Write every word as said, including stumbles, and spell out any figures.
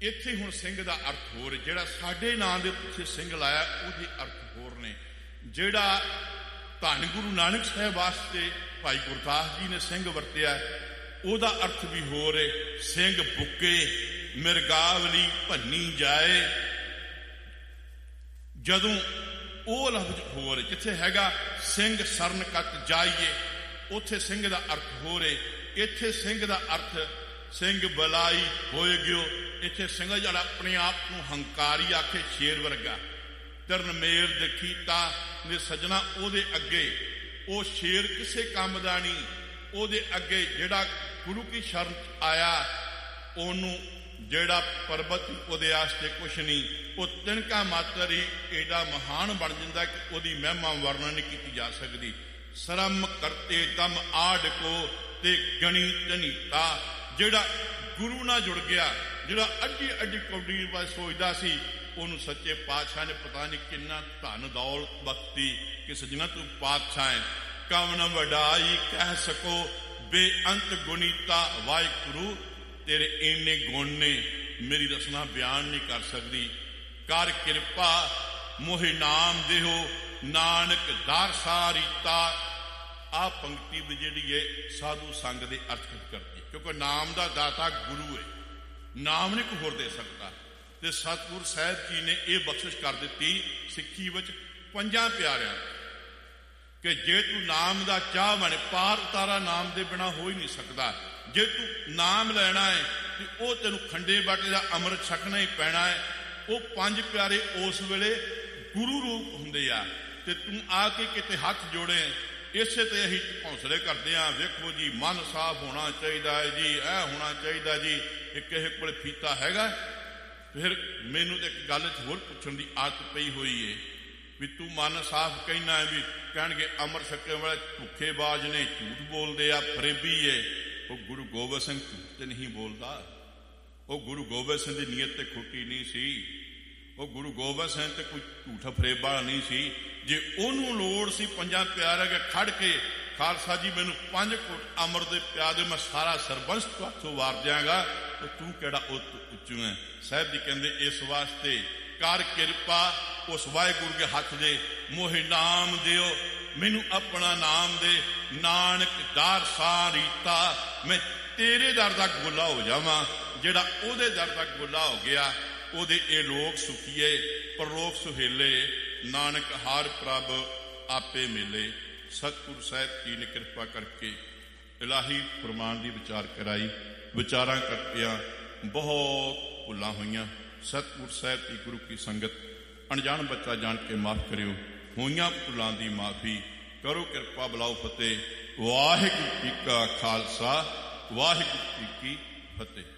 ਇੱਥੇ ਹੁਣ ਸਿੰਘ ਦਾ ਅਰਥ ਹੋਰ, ਜਿਹੜਾ ਸਾਡੇ ਨਾਂ ਦੇ ਪਿੱਛੇ ਸਿੰਘ ਲਾਇਆ ਉਹਦੇ ਅਰਥ ਹੋਰ ਨੇ। ਜਿਹੜਾ ਧੰਨ ਗੁਰੂ ਨਾਨਕ ਸਾਹਿਬ ਵਾਸਤੇ ਭਾਈ ਗੁਰਦਾਸ ਜੀ ਨੇ ਸਿੰਘ ਵਰਤਿਆ ਉਹਦਾ ਅਰਥ ਵੀ ਹੋਰ ਹੈ। ਸਿੰਘ ਬੁੱਕੇ ਮਿਰਗਾਵਲੀ ਭੰਨੀ ਜਾਏ, ਜਦੋਂ ਉਹ ਲਫ਼ਜ਼ ਹੋਰ। ਜਿੱਥੇ ਹੈਗਾ ਸਿੰਘ ਸਰਨ ਕੱਤ ਜਾਈਏ, ਉੱਥੇ ਸਿੰਘ ਦਾ ਅਰਥ ਹੋਰ ਹੈ। ਇੱਥੇ ਸਿੰਘ ਦਾ ਅਰਥ ਸਿੰਘ ਬਲਾਈ ਹੋਏ ਗਿਓ। ਇੱਥੇ ਸਿੰਘ ਜਿਹੜਾ ਆਪਣੇ ਆਪ ਨੂੰ ਹੰਕਾਰੀ ਆਖੇ, ਸ਼ੇਰ ਵਰਗਾ। ਤਿਰਨ ਮੇਰ ਦੇਖੀ ਤਾਂ ਨੇ ਸੱਜਣਾ, ਉਹਦੇ ਅੱਗੇ ਉਹ ਸ਼ੇਰ ਕਿਸੇ ਕੰਮ ਦਾ ਨਹੀਂ। ਉਹਦੇ ਅੱਗੇ ਜਿਹੜਾ ਗੁਰੂ ਕੀ ਸ਼ਰਨ ਆਇਆ, ਉਹਨੂੰ ਜਿਹੜਾ ਪਰਬਤ ਉਹਦੇ ਵਾਸਤੇ ਕੁਛ ਨਹੀਂ। ਉਹ ਤਿਣਕਾ ਮਾਤਰ ਹੀ ਏਡਾ ਮਹਾਨ ਬਣ ਜਾਂਦਾ ਕਿ ਉਹਦੀ ਮਹਿਮਾ ਵਰਣਨ ਨਹੀਂ ਕੀਤੀ ਜਾ ਸਕਦੀ। ਸ਼ਰਮ ਕਰਤੇ ਦਮ ਆੜ ਕੋ ਤੇ ਗਣੀ ਧਨੀਤਾ। ਜਿਹੜਾ ਗੁਰੂ ਨਾਲ ਜੁੜ ਗਿਆ, ਜਿਹੜਾ ਅੱਡੀ ਅੱਡੀ ਕੌਡੀ ਬਾਰੇ ਸੋਚਦਾ ਸੀ, ਉਹਨੂੰ ਸੱਚੇ ਪਾਤਸ਼ਾਹ ਨੇ ਪਤਾ ਨਹੀਂ ਕਿੰਨਾ ਧਨ ਦੌਲਤ ਬਖਤੀ ਕਿ ਸੱਜਣਾ ਤੂੰ ਪਾਤਸ਼ਾਹ ਹੈ। ਕਵਨ ਵਡਾਈ ਕਹਿ ਸਕੋ ਬੇਅੰਤ ਗੁਣੀਤਾ। ਵਾਹਿਗੁਰੂ ਤੇਰੇ ਇੰਨੇ ਗੁਣ ਨੇ, ਮੇਰੀ ਰਸਨਾ ਬਿਆਨ ਨਹੀਂ ਕਰ ਸਕਦੀ। ਕਰ ਕਿਰਪਾ ਮੋਹਿ ਨਾਮ ਦੇਹੋ, ਨਾਨਕ ਦਰ ਸਾਰੀਤਾ। ਆਹ ਪੰਕਤੀ ਵੀ ਜਿਹੜੀ ਹੈ ਸਾਧੂ ਸੰਗ ਦੇ ਅਰਥ ਕਰਦੀ, ਕਿਉਂਕਿ ਨਾਮ ਦਾ ਦਾਤਾ ਗੁਰੂ ਹੈ, ਨਾਮ ਨਹੀਂ ਕੋਈ ਹੋਰ ਦੇ ਸਕਦਾ। ਤੇ ਸਤਿਗੁਰੂ ਸਾਹਿਬ ਜੀ ਨੇ ਇਹ ਬਖਸ਼ਿਸ਼ ਕਰ ਦਿੱਤੀ ਸਿੱਖੀ ਵਿੱਚ ਪੰਜਾਂ ਪਿਆਰਿਆਂ ਕਿ ਜੇ ਤੂੰ ਨਾਮ ਦਾ ਚਾਹ ਬਣੇ, ਪਾਰ ਉਤਾਰਾ ਨਾਮ ਦੇ ਬਿਨਾਂ ਹੋ ਹੀ ਨਹੀਂ ਸਕਦਾ। ਜੇ ਤੂੰ ਨਾਮ ਲੈਣਾ ਹੈ ਤੇ ਉਹ ਤੈਨੂੰ ਖੰਡੇ ਬਾਟੇ ਦਾ ਅੰਮ੍ਰਿਤ ਛਕਣਾ ਹੀ ਪੈਣਾ ਹੈ। ਉਹ ਪੰਜ ਪਿਆਰੇ ਉਸ ਵੇਲੇ ਗੁਰੂ ਰੂਪ ਹੁੰਦੇ ਆ। ਤੇ ਤੂੰ ਆ ਕੇ ਕਿਤੇ ਹੱਥ ਜੋੜੇ, ਇਸੇ ਤੇ ਅਸੀਂ ਹੌਸਲੇ ਕਰਦੇ ਹਾਂ। ਵੇਖੋ ਜੀ, ਮਨ ਸਾਫ਼ ਹੋਣਾ ਚਾਹੀਦਾ ਹੈ ਜੀ, ਇਹ ਹੋਣਾ ਚਾਹੀਦਾ ਜੀ। ਇਹ ਕਿਸੇ ਕੋਲ ਫੀਤਾ ਹੈਗਾ? ਫਿਰ ਮੈਨੂੰ ਤਾਂ ਇੱਕ ਗੱਲ ਹੋਰ ਪੁੱਛਣ ਦੀ ਆਦਤ ਪਈ ਹੋਈ ਹੈ ਵੀ ਤੂੰ ਮਨ ਸਾਫ਼ ਕਹਿਣਾ ਹੈ, ਵੀ ਕਹਿਣਗੇ ਅੰਮ੍ਰਿਤ ਛਕਣ ਵਾਲੇ ਧੋਖੇਬਾਜ਼ ਨੇ, ਝੂਠ ਬੋਲਦੇ ਆ, ਫਰੇਬੀ ਏ। ਉਹ ਗੁਰੂ ਗੋਬਿੰਦ ਸਿੰਘ ਝੂਠ ਤੇ ਨਹੀਂ ਬੋਲਦਾ। ਉਹ ਗੁਰੂ ਗੋਬਿੰਦ ਸਿੰਘ ਦੀ ਨੀਅਤ ਤੇ ਖੋਟੀ ਨਹੀਂ ਸੀ। ਉਹ ਗੁਰੂ ਗੋਬਿੰਦ ਸਿੰਘ ਤੇ ਕੋਈ ਝੂਠਾ ਫਰੇਬਾ ਨਹੀਂ ਸੀ। ਜੇ ਉਹਨੂੰ ਲੋੜ ਸੀ ਪੰਜਾਂ ਪਿਆਰਿਆਂ ਅੱਗੇ ਖੜ ਕੇ, ਖਾਲਸਾ ਜੀ ਮੈਨੂੰ ਪੰਜ ਘੁੱਟ ਅੰਮ੍ਰਿਤ ਦੇ ਪਿਆ ਦਿਓ, ਮੈਂ ਸਾਰਾ ਸਰਬੰਸ ਤੁਹਾਥੋਂ ਵਾਰ ਦਿਆਂਗਾ, ਤੇ ਤੂੰ ਕਿਹੜਾ ਉੱਚੂ ਹੈ। ਸਾਹਿਬ ਜੀ ਕਹਿੰਦੇ ਇਸ ਵਾਸਤੇ ਕਰ ਕਿਰਪਾ ਉਸ ਵਾਹਿਗੁਰੂ ਦੇ ਹੱਥ ਦੇ, ਮੋਹਿ ਨਾਮ ਦਿਓ, ਮੈਨੂੰ ਆਪਣਾ ਨਾਮ ਦੇ। ਨਾਨਕ ਦਰ ਸਾਰੀਤਾ, ਮੈਂ ਤੇਰੇ ਦਰ ਦਾ ਗੋਲਾ ਹੋ ਜਾਵਾਂ। ਜਿਹੜਾ ਉਹਦੇ ਦਰ ਦਾ ਗੋਲਾ ਹੋ ਗਿਆ, ਉਹਦੇ ਇਹ ਲੋਕ ਸੁਖੀਏ ਪਰਲੋਕ ਸੁਹੇਲੇ। ਨਾਨਕ ਹਰ ਪ੍ਰਭ ਆਪੇ ਮਿਲੇ। ਸਤਿਗੁਰੂ ਸਾਹਿਬ ਜੀ ਨੇ ਕਿਰਪਾ ਕਰਕੇ ਇਲਾਹੀ ਫਰਮਾਨ ਦੀ ਵਿਚਾਰ ਕਰਾਈ। ਵਿਚਾਰਾਂ ਕਰਦਿਆਂ ਬਹੁਤ ਭੁੱਲਾਂ ਹੋਈਆਂ। ਸਤਿਗੁਰੂ ਸਾਹਿਬ ਦੀ ਗੁਰੂ ਕੀ ਸੰਗਤ ਅਣਜਾਣ ਬੱਚਾ ਜਾਣ ਕੇ ਮਾਫ਼ ਕਰਿਓ। ਹੋਈਆਂ ਭੁੱਲਾਂ ਦੀ ਮਾਫ਼ੀ ਕਰੋ, ਕਿਰਪਾ ਬੁਲਾਓ ਫਤਿਹ। ਵਾਹਿਗੁਰੂ ਜੀ ਕਾ ਖਾਲਸਾ, ਵਾਹਿਗੁਰੂ ਜੀ ਕੀ ਫਤਿਹ।